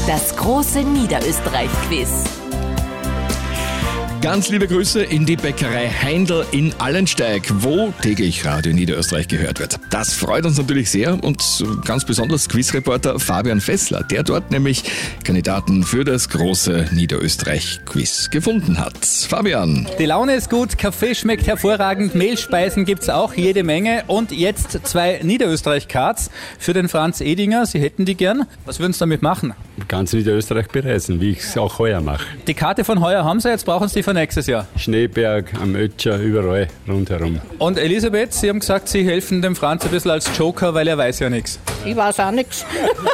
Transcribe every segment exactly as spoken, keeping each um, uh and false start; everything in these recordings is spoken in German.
Das große Niederösterreich-Quiz. Ganz liebe Grüße in die Bäckerei Heindl in Allensteig, wo täglich Radio Niederösterreich gehört wird. Das freut uns natürlich sehr und ganz besonders Quizreporter Fabian Fessler, der dort nämlich Kandidaten für das große Niederösterreich-Quiz gefunden hat. Fabian. Die Laune ist gut, Kaffee schmeckt hervorragend, Mehlspeisen gibt's auch jede Menge und jetzt zwei Niederösterreich-Cards für den Franz Edinger. Sie hätten die gern. Was würden Sie damit machen? Ganz Niederösterreich bereisen, wie ich es auch heuer mache. Die Karte von heuer haben Sie, jetzt brauchen Sie die von nächstes Jahr. Schneeberg, am Ötscher, überall rundherum. Und Elisabeth, Sie haben gesagt, Sie helfen dem Franz ein bisschen als Joker, weil er weiß ja nichts. Ich weiß auch nichts.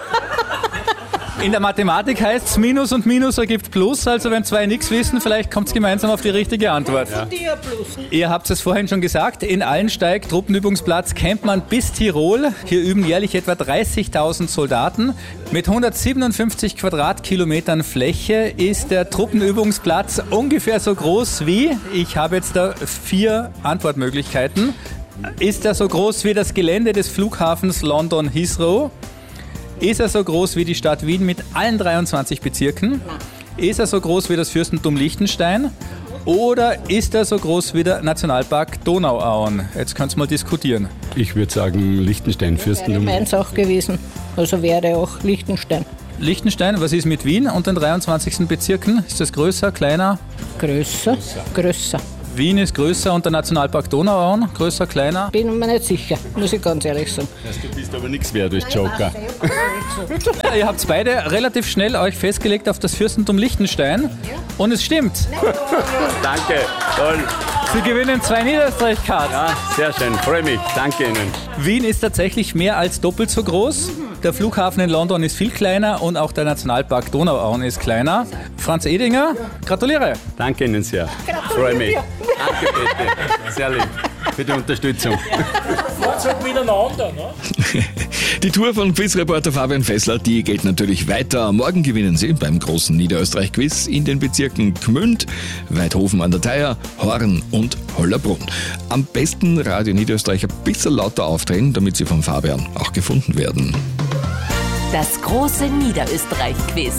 In der Mathematik heißt es, Minus und Minus ergibt Plus, also wenn zwei nichts wissen, vielleicht kommt es gemeinsam auf die richtige Antwort. Ja. Ihr habt es vorhin schon gesagt, in Allensteig, Truppenübungsplatz, kennt man bis Tirol. Hier üben jährlich etwa dreißigtausend Soldaten. Mit hundertsiebenundfünfzig Quadratkilometern Fläche ist der Truppenübungsplatz ungefähr so groß wie, ich habe jetzt da vier Antwortmöglichkeiten, ist er so groß wie das Gelände des Flughafens London Heathrow? Ist er so groß wie die Stadt Wien mit allen dreiundzwanzig Bezirken? Ist er so groß wie das Fürstentum Liechtenstein? Oder ist er so groß wie der Nationalpark Donauauen? Jetzt könnt ihr mal diskutieren. Ich würde sagen Liechtenstein, Fürstentum. Wäre meins auch gewesen. Also wäre auch Liechtenstein. Liechtenstein, was ist mit Wien und den dreiundzwanzig Bezirken? Ist das größer, kleiner? Größer. Größer. Wien ist größer und der Nationalpark Donauauen größer, kleiner? Bin mir nicht sicher, muss ich ganz ehrlich sagen. Du bist aber nichts wert als Joker. Ja, ihr habt beide relativ schnell euch festgelegt auf das Fürstentum Liechtenstein und es stimmt. Danke, toll. Sie gewinnen zwei Niederösterreich-Cards. Ja, sehr schön, freue mich. Danke Ihnen. Wien ist tatsächlich mehr als doppelt so groß. Der Flughafen in London ist viel kleiner und auch der Nationalpark Donauauen ist kleiner. Franz Edinger, gratuliere. Danke Ihnen sehr. Freue mich. Danke bitte. Sehr lieb für die Unterstützung. Miteinander, ne? Die Tour von Quizreporter Fabian Fessler, die geht natürlich weiter. Morgen gewinnen Sie beim großen Niederösterreich-Quiz in den Bezirken Gmünd, Weidhofen an der Theier, Horn und Hollerbrunn. Am besten Radio Niederösterreich ein bisschen lauter aufdrehen, damit Sie von Fabian auch gefunden werden. Das große Niederösterreich-Quiz.